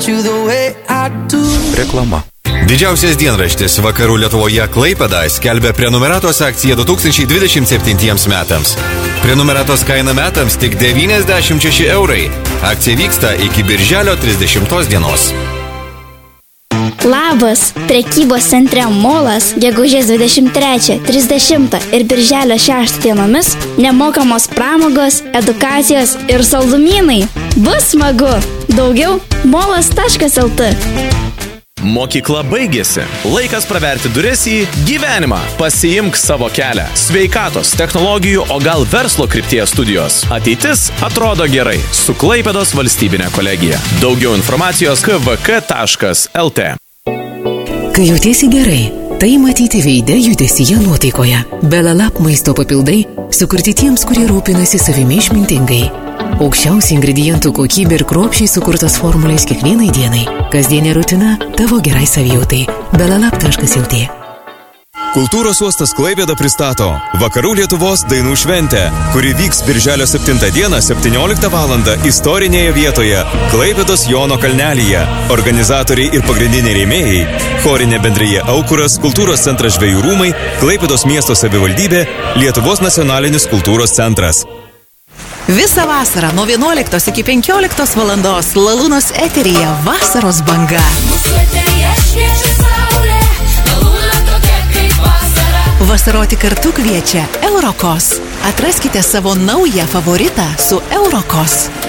Reklama. Didžiausias dienraštis Vakarų Lietuvoje Klaipėda skelbia prenumeratos akciją 2027 metams. Prenumeratos kaina metams tik 96 eurai. Akcija vyksta iki birželio 30 dienos. Labas! Prekybos centre Molas gegužės 23, 30 ir birželio 6 dienomis nemokamos pramogos, edukacijos ir saldumynai. Bus smagu! Daugiau molas.lt. Mokykla baigėsi. Laikas praverti duris į gyvenimą. Pasiimk savo kelią. Sveikatos, technologijų, o gal verslo krypties studijos. Ateitis atrodo gerai su Klaipėdos valstybinė kolegija. Daugiau informacijos kvk.lt. Kai jautiesi gerai, tai matyti veide, judesyje, nuotaikoje. Belalap maisto papildai sukurti tiems, kurie rūpinasi savimi išmintingai. Aukščiausi ingredientų kokybė ir kruopščiai sukurtos formulės kiekvienai dienai. Kasdienė rutina tavo gerai savijautai. Belalap.lt. Kultūros uostas Klaipėda pristato Vakarų Lietuvos dainų šventę, kuri vyks birželio 7 dieną 17 val. Istorinėje vietoje Klaipėdos Jono kalnelyje. Organizatoriai ir pagrindiniai rėmėjai – chorinė bendrija Aukuras, kultūros centras Žvejų rūmai, Klaipėdos miesto savivaldybė, Lietuvos nacionalinis kultūros centras. Visą vasarą nuo 11 iki 15 valandos Lalūnos eteryje Vasaros banga. Vasaroti kartu kviečia Eurokos. Atraskite savo naują favoritą su Eurokos.